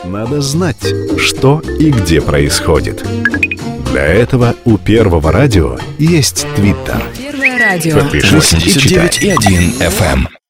Надо знать, что и где происходит. Для этого у Первого радио есть Твиттер. Первое радио. Подпишись и читай. 89,1 FM.